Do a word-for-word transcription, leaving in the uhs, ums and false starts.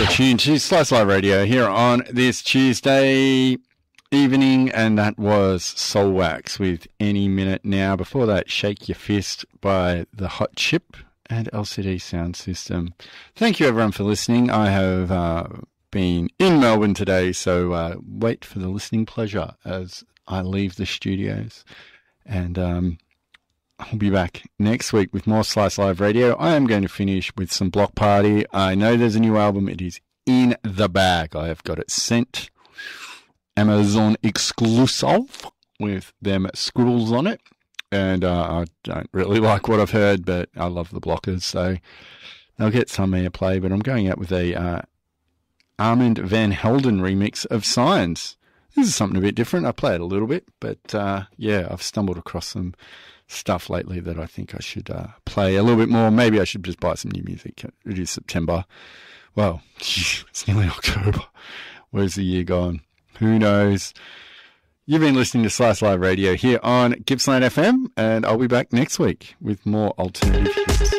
tuned to Slice Live Radio here on this Tuesday evening, and that was Soul Wax with Any Minute Now. Before that, Shake Your Fist by The Hot Chip and L C D Sound System. Thank you everyone for listening. I have uh, been in Melbourne today, so uh, wait for the listening pleasure as I leave the studios. And um, I'll be back next week with more Slice Live Radio. I am going to finish with some Block Party. I know there's a new album. It is in the bag. I have got it sent. Amazon exclusive with them scribbles on it. And uh, I don't really like what I've heard, but I love the Blockers, so they'll get some airplay. But I'm going out with a uh, Armand Van Helden remix of Signs. This is something a bit different. I play it a little bit, but uh, yeah, I've stumbled across some stuff lately that I think I should uh, play a little bit more. Maybe I should just buy some new music. It is September. Well, it's nearly October. Where's the year gone? Who knows? You've been listening to Slice Live Radio here on Gippsland F M, and I'll be back next week with more alternative hits.